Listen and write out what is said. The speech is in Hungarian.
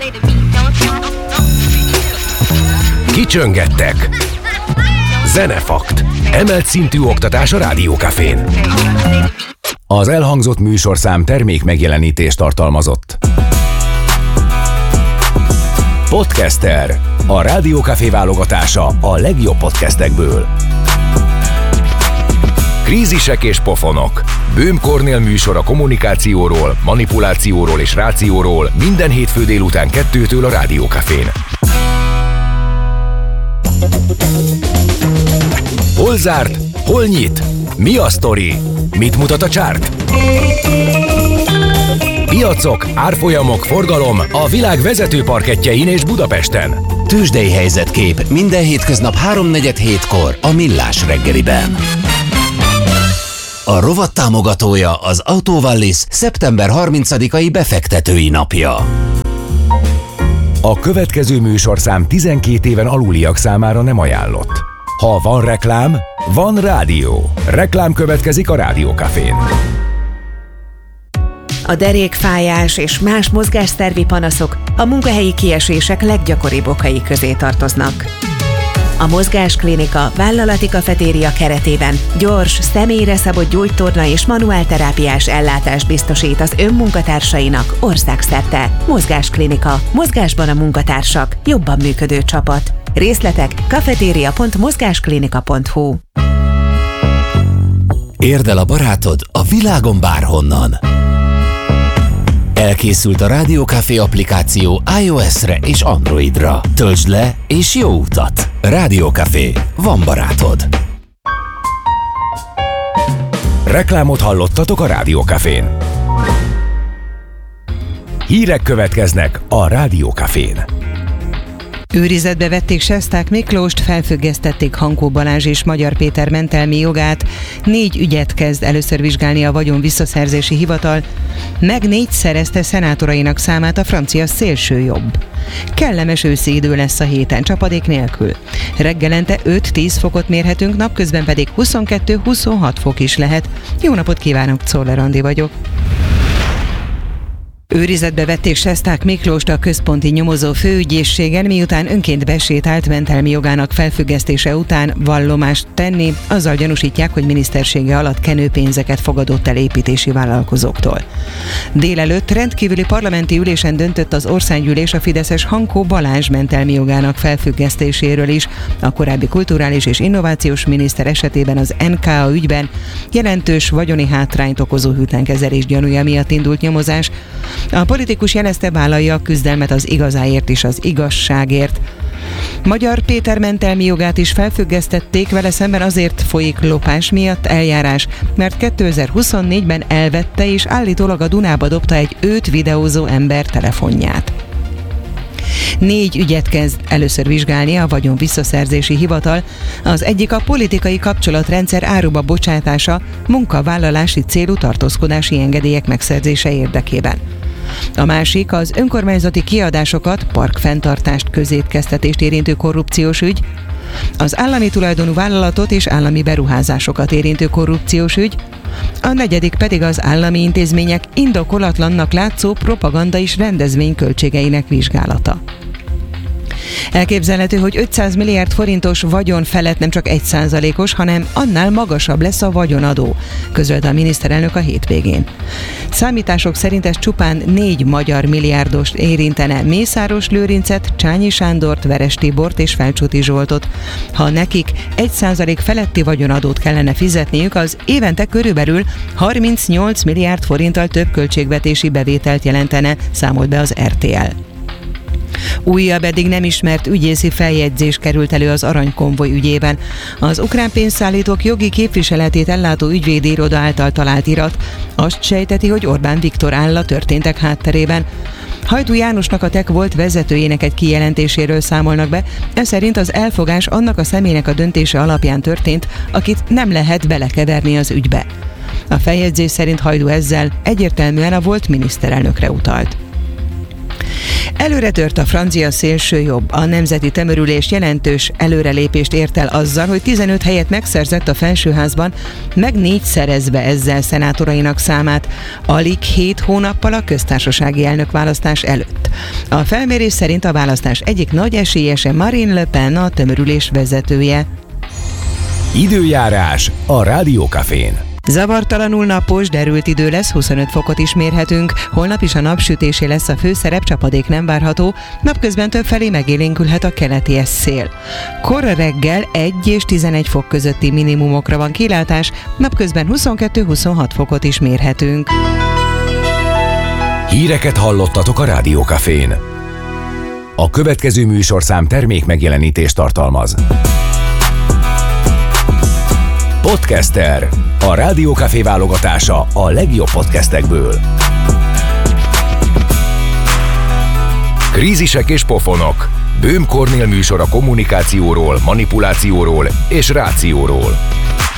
Kicsöngettek. Zenefakt. Emelt szintű oktatás a Rádiókafén. Az elhangzott műsorszám termék megjelenítést tartalmazott. Podcaster. A Rádiókafé válogatása a legjobb podcastekből. Krízisek és pofonok. Böhm Kornél műsor a kommunikációról, manipulációról és rációról minden hétfő délután 2-től a Rádiókafén. Hol zárt? Hol nyit? Mi a sztori? Mit mutat a csárt? Piacok, árfolyamok, forgalom a világ vezető parkettjein és Budapesten. Tőzsdei helyzetkép minden hétköznap 3:47-kor a Millás reggeliben. A rovat támogatója az Autovallis szeptember 30-ai befektetői napja. A következő műsorszám 12 éven aluliak számára nem ajánlott. Ha van reklám, van rádió. Reklám következik a Rádiókafén. A derékfájás és más mozgásszervi panaszok a munkahelyi kiesések leggyakoribb okai közé tartoznak. A Mozgásklinika vállalati kafetéria keretében gyors, személyre szabott gyógytorna és manuálterápiás ellátást biztosít az önmunkatársainak országszerte. Mozgásklinika. Mozgásban a munkatársak. Jobban működő csapat. Részletek kafeteria.mozgásklinika.hu. Érd el a barátod a világon bárhonnan. Elkészült a Rádiókafé applikáció iOS-re és Androidra. Töltsd le és jó utat! Rádiókafé. Van barátod. Reklámot hallottatok a Rádiókafén. Hírek következnek a Rádiókafén. Őrizetbe vették Sesták Miklóst, felfüggesztették Hankó Balázs és Magyar Péter mentelmi jogát, 4 ügyet kezd először vizsgálni a vagyonvisszaszerzési hivatal, meg 4-szerezte szenátorainak számát a francia szélsőjobb. Kellemes őszi idő lesz a héten, csapadék nélkül. Reggelente 5-10 fokot mérhetünk, napközben pedig 22-26 fok is lehet. Jó napot kívánok, Czoller Andi vagyok. Őrizetbe vették Sesták Miklóst a központi nyomozó főügyészségen, miután önként besétált mentelmi jogának felfüggesztése után vallomást tenni, azzal gyanúsítják, hogy minisztersége alatt kenőpénzeket fogadott el építési vállalkozóktól. Délelőtt rendkívüli parlamenti ülésen döntött az országgyűlés a fideszes Hankó Balázs mentelmi jogának felfüggesztéséről is. A korábbi kulturális és innovációs miniszter esetében az NKA ügyben jelentős vagyoni hátrányt okozó hűtlenkezelés gyanúja miatt indult nyomozás. A politikus jelezte, vállalja a küzdelmet az igazáért és az igazságért. Magyar Péter mentelmi jogát is felfüggesztették, vele szemben azért folyik lopás miatt eljárás, mert 2024-ben elvette és állítólag a Dunába dobta egy őt videózó ember telefonját. 4 ügyet kezd először vizsgálni a vagyonvisszaszerzési hivatal, az egyik a politikai kapcsolatrendszer áruba bocsátása munkavállalási célú tartózkodási engedélyek megszerzése érdekében. A másik az önkormányzati kiadásokat, parkfenntartást, közétkeztetést érintő korrupciós ügy, az állami tulajdonú vállalatot és állami beruházásokat érintő korrupciós ügy, a negyedik pedig az állami intézmények indokolatlannak látszó propaganda és rendezvény költségeinek vizsgálata. Elképzelhető, hogy 500 milliárd forintos vagyon felett nem csak 1%-os, hanem annál magasabb lesz a vagyonadó, közölte a miniszterelnök a hétvégén. Számítások szerint ez csupán 4 magyar milliárdos érintene: Mészáros Lőrincet, Csányi Sándort, Veres Tibort és Felcsúti Zsoltot. Ha nekik 1% feletti vagyonadót kellene fizetniük, az évente körülbelül 38 milliárd forinttal több költségvetési bevételt jelentene, számolt be az RTL. Újabb, eddig nem ismert ügyészi feljegyzés került elő az aranykonvoj ügyében. Az ukrán pénzszállítók jogi képviseletét ellátó ügyvédi iroda által talált irat azt sejteti, hogy Orbán Viktor áll a történtek hátterében. Hajdú Jánosnak, a TEK volt vezetőjének egy kijelentéséről számolnak be, ez szerint az elfogás annak a személynek a döntése alapján történt, akit nem lehet belekeverni az ügybe. A feljegyzés szerint Hajdú ezzel egyértelműen a volt miniszterelnökre utalt. Előre tört a francia szélsőjobb. A nemzeti tömörülés jelentős előrelépést ért el azzal, hogy 15 helyet megszerzett a felsőházban, meg 4-szerezve ezzel szenátorainak számát, alig 7 hónappal a köztársasági elnökválasztás előtt. A felmérés szerint a választás egyik nagy esélyese Marine Le Pen, a tömörülés vezetője. Időjárás a Rádiókafén. Zavartalanul napos, derült idő lesz, 25 fokot is mérhetünk. Holnap is a napsütésé lesz a főszerep, csapadék nem várható, napközben többfelé megélénkülhet a keleti szél. Kora reggel 1 és 11 fok közötti minimumokra van kilátás, napközben 22-26 fokot is mérhetünk. Híreket hallottatok a Rádiókafén. A következő műsorszám termék megjelenítést tartalmaz. Podcaster. A Rádiókafé válogatása a legjobb podcastekből. Krízisek és pofonok. Böhm Kornél műsor a kommunikációról, manipulációról és rációról.